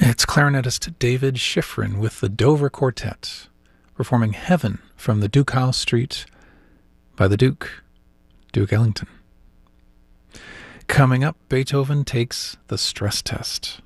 It's clarinetist David Schifrin with the Dover Quartet, performing Heaven from the Duke House Suite by the Duke Ellington. Coming up, Beethoven takes the stress test.